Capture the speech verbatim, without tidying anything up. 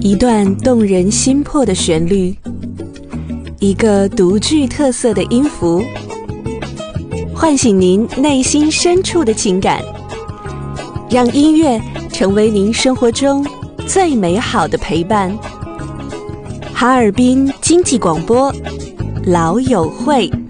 一段动人心魄的旋律，一个独具特色的音符，唤醒您内心深处的情感，让音乐成为您生活中最美好的陪伴。哈尔滨经济广播，老友会。